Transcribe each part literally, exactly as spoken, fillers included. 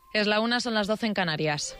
Es la una, son las doce en Canarias.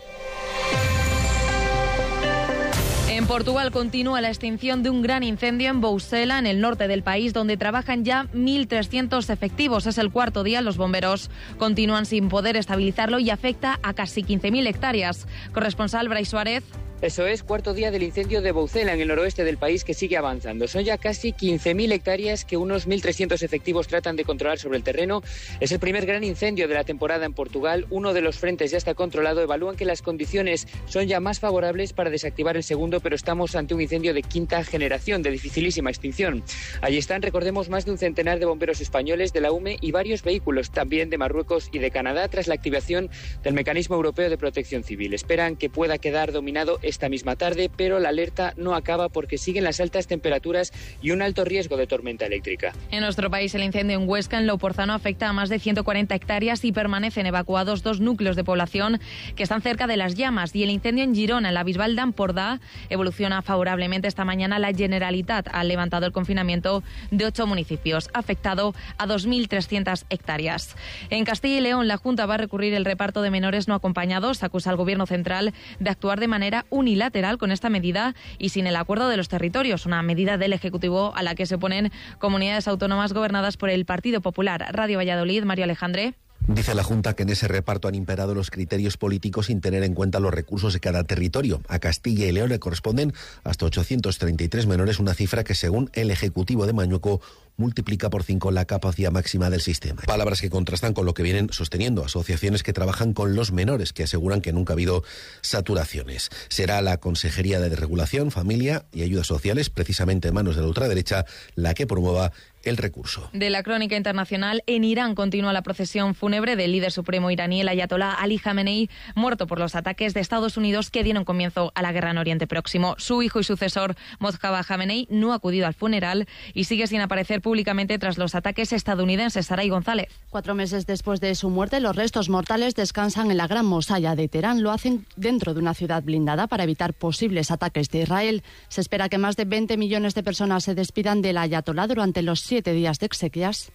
En Portugal continúa la extinción de un gran incendio en Bousela, en el norte del país, donde trabajan ya mil trescientos efectivos. Es el cuarto día. Los bomberos continúan sin poder estabilizarlo y afecta a casi quince mil hectáreas. Corresponsal Brais Suárez. Eso es, cuarto día del incendio de Bousela, en el noroeste del país, que sigue avanzando. Son ya casi quince mil hectáreas que unos mil trescientos efectivos tratan de controlar sobre el terreno. Es el primer gran incendio de la temporada en Portugal. Uno de los frentes ya está controlado. Evalúan que las condiciones son ya más favorables para desactivar el segundo, pero estamos ante un incendio de quinta generación, de dificilísima extinción. Allí están, recordemos, más de un centenar de bomberos españoles, de la U M E y varios vehículos también de Marruecos y de Canadá, tras la activación del Mecanismo Europeo de Protección Civil. Esperan que pueda quedar dominado esta misma tarde, pero la alerta no acaba porque siguen las altas temperaturas y un alto riesgo de tormenta eléctrica. En nuestro país, el incendio en Huesca, en Louporzano, afecta a más de ciento cuarenta hectáreas y permanecen evacuados dos núcleos de población que están cerca de las llamas. Y el incendio en Girona, en la Bisbal d'Empordà, evoluciona favorablemente. Esta mañana la Generalitat ha levantado el confinamiento de ocho municipios, afectado a dos mil trescientas hectáreas. En Castilla y León, la Junta va a recurrir el reparto de menores no acompañados. Acusa al Gobierno central de actuar de manera unilateral con esta medida y sin el acuerdo de los territorios, una medida del Ejecutivo a la que se oponen comunidades autónomas gobernadas por el Partido Popular. Radio Valladolid, Mario Alejandre. Dice la Junta que en ese reparto han imperado los criterios políticos sin tener en cuenta los recursos de cada territorio. A Castilla y León le corresponden hasta ochocientos treinta y tres menores, una cifra que, según el Ejecutivo de Mañueco, multiplica por cinco la capacidad máxima del sistema. Palabras que contrastan con lo que vienen sosteniendo asociaciones que trabajan con los menores, que aseguran que nunca ha habido saturaciones. Será la Consejería de Desregulación, Familia y Ayudas Sociales, precisamente en manos de la ultraderecha, la que promueva el recurso. De la crónica internacional, en Irán continúa la procesión fúnebre del líder supremo iraní, el ayatolá Ali Jamenei, muerto por los ataques de Estados Unidos que dieron comienzo a la guerra en Oriente Próximo. Su hijo y sucesor, Mojtaba Jamenei, no ha acudido al funeral y sigue sin aparecer públicamente tras los ataques estadounidenses. Saray González. Cuatro meses después de su muerte, los restos mortales descansan en la Gran Mosalla de Teherán. Lo hacen dentro de una ciudad blindada para evitar posibles ataques de Israel. Se espera que más de veinte millones de personas se despidan del ayatolá durante los siete días de exequias,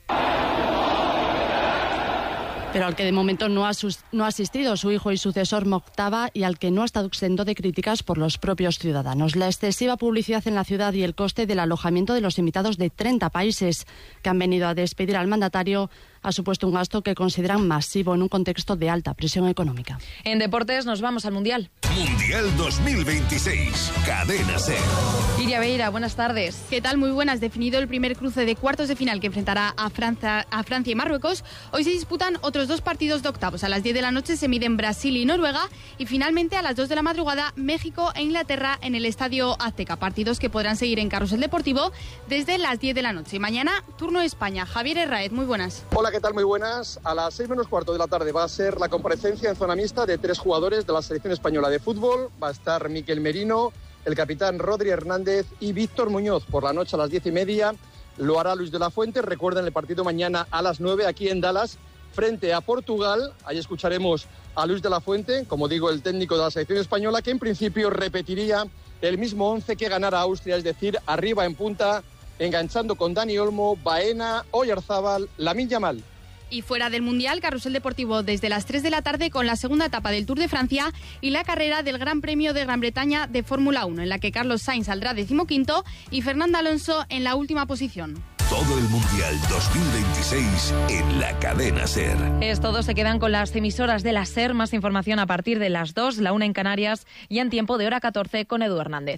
pero al que de momento no ha, sus, no ha asistido su hijo y sucesor Mojtaba, y al que no ha estado exento de críticas por los propios ciudadanos. La excesiva publicidad en la ciudad y el coste del alojamiento de los invitados de treinta países que han venido a despedir al mandatario ha supuesto un gasto que consideran masivo en un contexto de alta presión económica. En deportes nos vamos al Mundial. Mundial dos mil veintiséis, Cadena SER. Iria Beira, buenas tardes. ¿Qué tal? Muy buenas. Definido el primer cruce de cuartos de final que enfrentará a Francia, a Francia y Marruecos, hoy se disputan otros dos partidos de octavos. A las diez de la noche se miden Brasil y Noruega y finalmente a las dos de la madrugada México e Inglaterra en el Estadio Azteca. Partidos que podrán seguir en Carrusel Deportivo desde las diez de la noche. Y mañana, turno España. Javier Herráez, muy buenas. Hola, ¿qué tal? Muy buenas. A las seis menos cuarto de la tarde va a ser la comparecencia en zona mixta de tres jugadores de la selección española de fútbol. Va a estar Miquel Merino, el capitán Rodri Hernández y Víctor Muñoz. Por la noche a las diez y media lo hará Luis de la Fuente. Recuerden el partido mañana a las nueve aquí en Dallas frente a Portugal. Ahí escucharemos a Luis de la Fuente, como digo, el técnico de la selección española, que en principio repetiría el mismo once que ganara Austria, es decir, arriba en punta, enganchando con Dani Olmo, Baena, Oyarzábal, Lamine Yamal. Y fuera del Mundial, Carrusel Deportivo desde las tres de la tarde con la segunda etapa del Tour de Francia y la carrera del Gran Premio de Gran Bretaña de Fórmula uno, en la que Carlos Sainz saldrá decimoquinto y Fernando Alonso en la última posición. Todo el Mundial dos mil veintiséis en la Cadena SER. Es todo, se quedan con las emisoras de la SER. Más información a partir de las dos, la una en Canarias y en tiempo de hora catorce con Edu Hernández.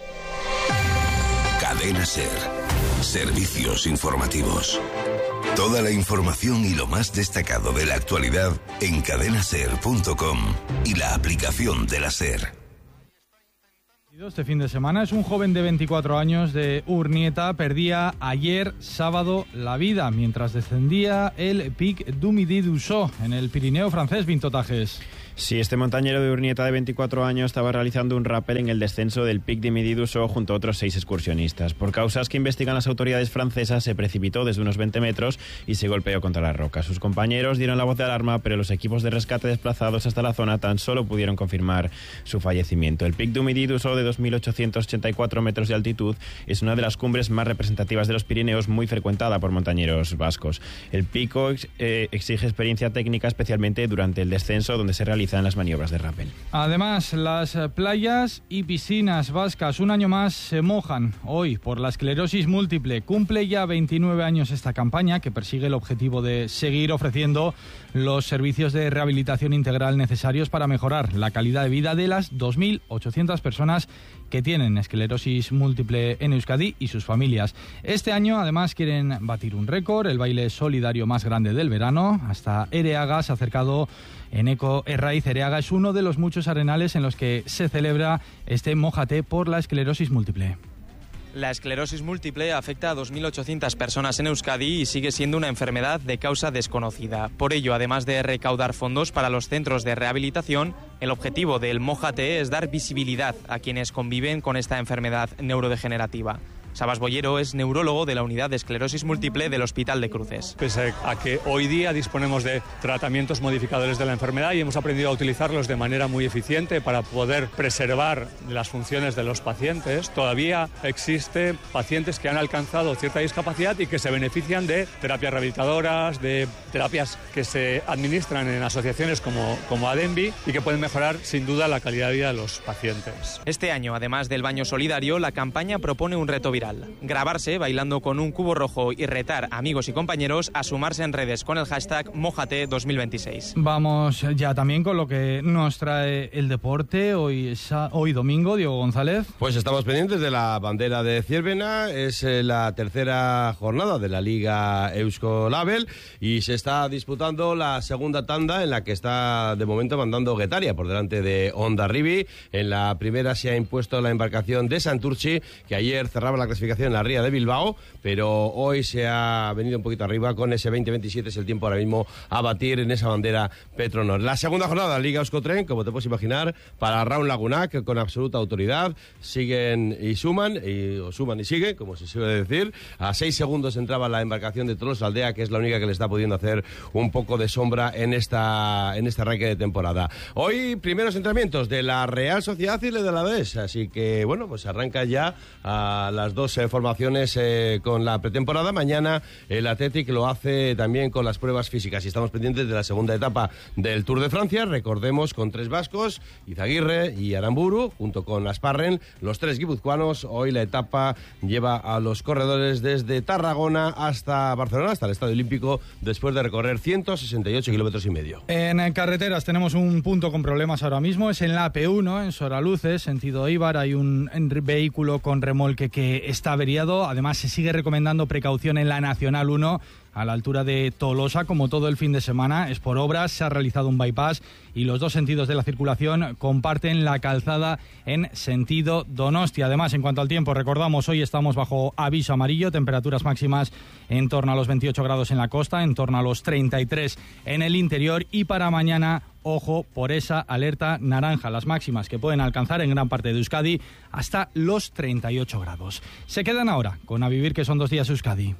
Cadena SER. Servicios informativos. Toda la información y lo más destacado de la actualidad en cadena ser punto com y la aplicación de la SER. Este fin de semana es un joven de veinticuatro años de Urnieta, perdía ayer sábado la vida mientras descendía el Pic du Midi du Sceau en el Pirineo francés. Vintotajes. Sí, este montañero de Urnieta de veinticuatro años estaba realizando un rappel en el descenso del Pic de Midi d'Ossó junto a otros seis excursionistas. Por causas que investigan las autoridades francesas, se precipitó desde unos veinte metros y se golpeó contra la roca. Sus compañeros dieron la voz de alarma, pero los equipos de rescate desplazados hasta la zona tan solo pudieron confirmar su fallecimiento. El Pic de Midi d'Ossó, de dos mil ochocientos ochenta y cuatro metros de altitud, es una de las cumbres más representativas de los Pirineos, muy frecuentada por montañeros vascos. El pico eh, exige experiencia técnica, especialmente durante el descenso, donde se realizan las maniobras de rappel. Además, las playas y piscinas vascas un año más se mojan hoy por la esclerosis múltiple. Cumple ya veintinueve años esta campaña, que persigue el objetivo de seguir ofreciendo los servicios de rehabilitación integral necesarios para mejorar la calidad de vida de las dos mil ochocientas personas que tienen esclerosis múltiple en Euskadi y sus familias. Este año, además, quieren batir un récord, el baile solidario más grande del verano. Hasta Ereaga se ha acercado Eneco Herraiz. Ereaga es uno de los muchos arenales en los que se celebra este Mójate por la esclerosis múltiple. La esclerosis múltiple afecta a dos mil ochocientas personas en Euskadi y sigue siendo una enfermedad de causa desconocida. Por ello, además de recaudar fondos para los centros de rehabilitación, el objetivo del Mójate es dar visibilidad a quienes conviven con esta enfermedad neurodegenerativa. Sabas Bollero es neurólogo de la unidad de esclerosis múltiple del Hospital de Cruces. Pese a que hoy día disponemos de tratamientos modificadores de la enfermedad y hemos aprendido a utilizarlos de manera muy eficiente para poder preservar las funciones de los pacientes, todavía existen pacientes que han alcanzado cierta discapacidad y que se benefician de terapias rehabilitadoras, de terapias que se administran en asociaciones como, como ADENVI y que pueden mejorar sin duda la calidad de vida de los pacientes. Este año, además del baño solidario, la campaña propone un reto viral. Grabarse bailando con un cubo rojo y retar a amigos y compañeros a sumarse en redes con el hashtag Mójate dos mil veintiséis. Vamos ya también con lo que nos trae el deporte. Hoy, es, hoy domingo, Diego González. Pues estamos pendientes de la bandera de Ciervena. Es la tercera jornada de la Liga Euskolabel y se está disputando la segunda tanda, en la que está de momento mandando Guetaria por delante de Hondarribi. En la primera se ha impuesto la embarcación de Santurchi, que ayer cerraba la clasificación en la ría de Bilbao, pero hoy se ha venido un poquito arriba con ese veinte veintisiete, es el tiempo ahora mismo a batir en esa bandera Petronor. La segunda jornada de la Liga Euskotren, como te puedes imaginar, para Raúl Lagunac, con absoluta autoridad, siguen y suman, y, o suman y siguen, como se suele decir. A seis segundos entraba la embarcación de Tolosa Aldea, que es la única que le está pudiendo hacer un poco de sombra en esta en este arranque de temporada. Hoy, primeros entrenamientos de la Real Sociedad y de la Alavés, así que, bueno, pues arranca ya a las dos eh, formaciones eh, con la pretemporada. Mañana el Athletic lo hace también con las pruebas físicas y estamos pendientes de la segunda etapa del Tour de Francia, recordemos, con tres vascos, Izaguirre y Aramburu, junto con Asparren, los tres guipuzcoanos. Hoy la etapa lleva a los corredores desde Tarragona hasta Barcelona, hasta el Estadio Olímpico, después de recorrer ciento sesenta y ocho kilómetros y medio. En carreteras tenemos un punto con problemas ahora mismo, es en la A P uno, en Soraluce, sentido Eibar. Hay un vehículo con remolque que está averiado. Además, se sigue recomendando precaución en la Nacional uno a la altura de Tolosa, como todo el fin de semana. Es por obras, se ha realizado un bypass y los dos sentidos de la circulación comparten la calzada en sentido Donostia. Además, en cuanto al tiempo, recordamos, hoy estamos bajo aviso amarillo, temperaturas máximas en torno a los veintiocho grados en la costa, en torno a los treinta y tres en el interior, y para mañana, ojo por esa alerta naranja, las máximas que pueden alcanzar en gran parte de Euskadi hasta los treinta y ocho grados. Se quedan ahora con A Vivir, que son dos días Euskadi.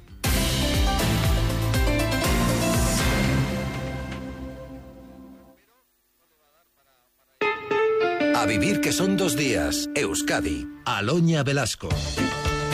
A Vivir, que son dos días Euskadi. Aloña Velasco.